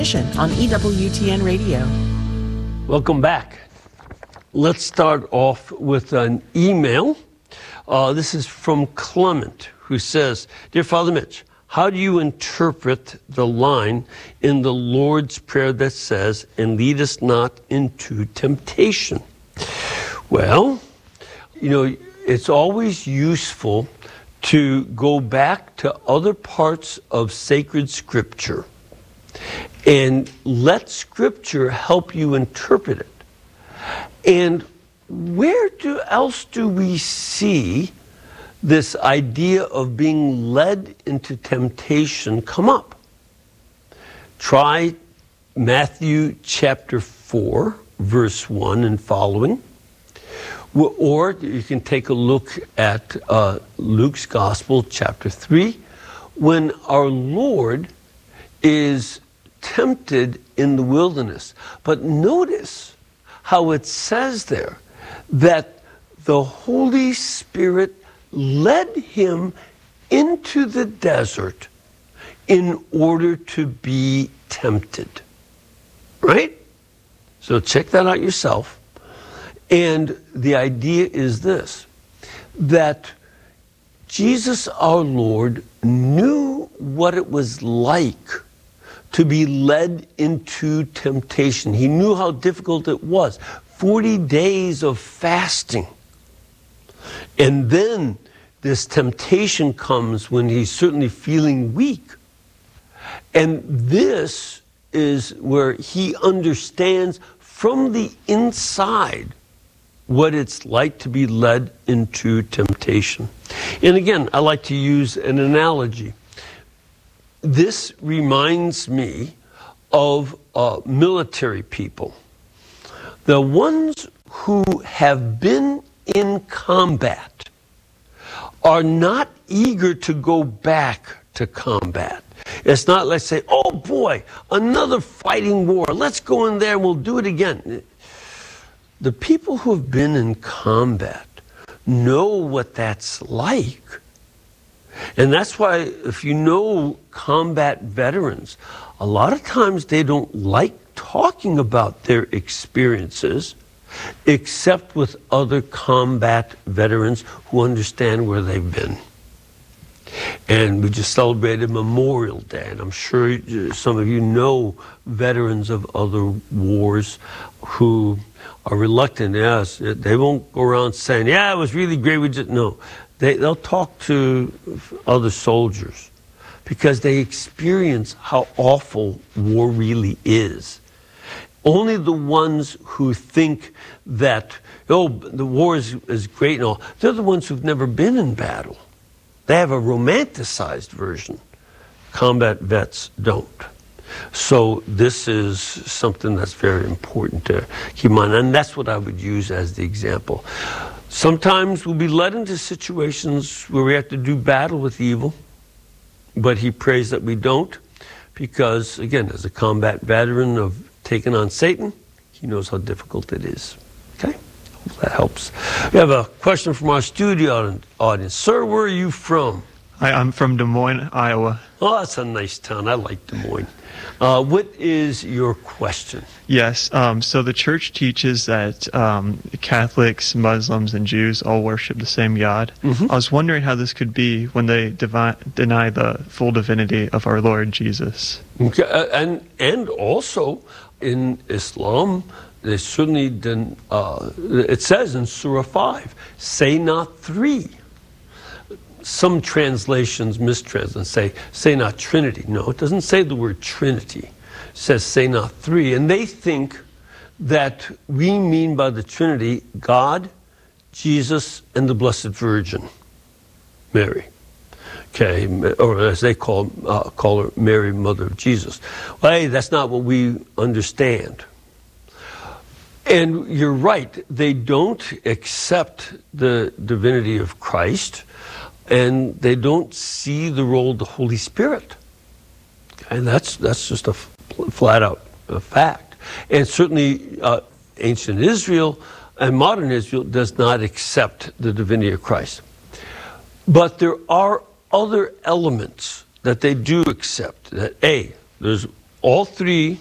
On EWTN Radio. Welcome back. Let's start off with an email. This is from Clement, who says, Dear Father Mitch, how do you interpret the line in the Lord's Prayer that says, and lead us not into temptation? Well, it's always useful to go back to other parts of sacred scripture and let scripture help you interpret it. And where else do we see this idea of being led into temptation come up? Try Matthew chapter 4, verse 1 and following. Or you can take a look at Luke's Gospel, chapter 3, when our Lord is tempted in the wilderness. But notice how it says there that the Holy Spirit led him into the desert in order to be tempted. Right? So check that out yourself. And the idea is this, that Jesus our Lord knew what it was like to be led into temptation. He knew how difficult it was. 40 days of fasting. And then this temptation comes when he's certainly feeling weak. And this is where he understands from the inside what it's like to be led into temptation. And again, I like to use an analogy. This reminds me of military people. The ones who have been in combat are not eager to go back to combat. It's not like say, oh boy, another fighting war. Let's go in there and we'll do it again. The people who have been in combat know what that's like. And that's why if you know combat veterans, a lot of times they don't like talking about their experiences except with other combat veterans who understand where they've been. And we just celebrated Memorial Day, and I'm sure some of you know veterans of other wars who are reluctant. Yes, they won't go around saying, yeah, it was really great. No, they'll talk to other soldiers because they experience how awful war really is. Only the ones who think that, oh, the war is great and all, they're the ones who've never been in battle. They have a romanticized version. Combat vets don't. So this is something that's very important to keep in mind. And that's what I would use as the example. Sometimes we'll be led into situations where we have to do battle with evil, but he prays that we don't, because, again, as a combat veteran of taking on Satan, he knows how difficult it is. Okay? Hope that helps. We have a question from our studio audience. Sir, where are you from? Hi, I'm from Des Moines, Iowa. Oh, that's a nice town. I like Des Moines. What is your question? Yes, so the church teaches that Catholics, Muslims, and Jews all worship the same God. I was wondering how this could be when they deny the full divinity of our Lord Jesus. Okay, and also in Islam, they certainly didn't, it says in Surah 5, say not three. Some translations mistranslate, say not Trinity. No, it doesn't say the word Trinity. It says say not three. And they think that we mean by the Trinity God, Jesus, and the Blessed Virgin, Mary. Okay, or as they call her, Mary, Mother of Jesus. Well, hey, that's not what we understand. And you're right, they don't accept the divinity of Christ, and they don't see the role of the Holy Spirit. And that's just a flat-out fact. And certainly ancient Israel and modern Israel does not accept the divinity of Christ. But there are other elements that they do accept. That A, there's all three